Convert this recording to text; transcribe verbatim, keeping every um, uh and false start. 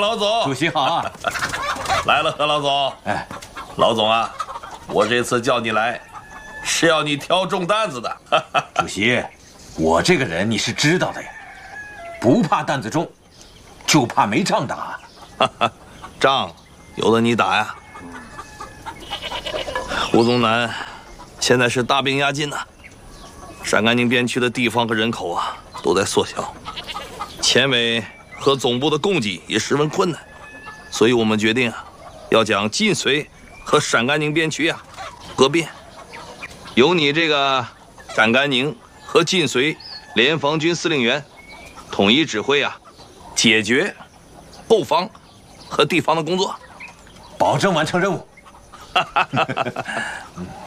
老总， 主席好啊！ 来了，何老总。 哎， 老总啊，我这次叫你来，是要你挑重担子的。 主席，我这个人你是知道的呀，不怕担子重，就怕没仗打。 仗由得你打呀。胡宗南现在是大兵压境呐，陕甘宁边区的地方和人口啊都在缩小，前委和总部的供给也十分困难，所以我们决定啊，要将晋绥和陕甘宁边区啊合并，由你这个陕甘宁和晋绥联防军司令员统一指挥啊，解决后方和地方的工作， 保证完成任务。